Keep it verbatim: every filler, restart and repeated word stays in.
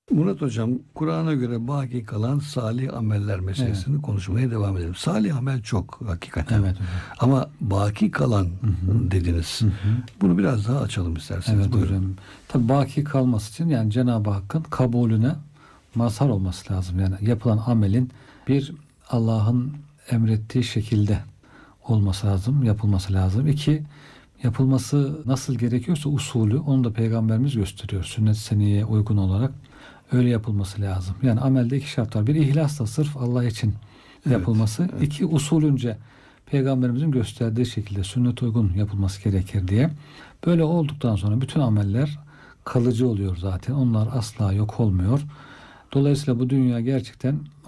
Murat Hocam, Kur'an'a göre baki kalan salih ameller meselesini konuşmaya devam edelim. Salih amel çok hakikaten. Evet hocam. Ama baki kalan Hı hı. dediniz. Hı hı. Bunu biraz daha açalım isterseniz. Evet Buyurun. hocam. Tabii baki kalması için yani Cenab-ı Hakk'ın kabulüne mazhar olması lazım. Yani yapılan amelin bir Allah'ın emrettiği şekilde olması lazım, yapılması lazım. İki, yapılması nasıl gerekiyorsa usulü onu da Peygamberimiz gösteriyor. Sünnet-i seniyye uygun olarak öyle yapılması lazım. Yani amelde iki şart var. Bir, ihlasla sırf Allah için Evet, yapılması. evet. İki, usulünce Peygamberimizin gösterdiği şekilde sünnet uygun yapılması gerekir diye. Böyle olduktan sonra bütün ameller kalıcı oluyor zaten. Onlar asla yok olmuyor. Dolayısıyla bu dünya gerçekten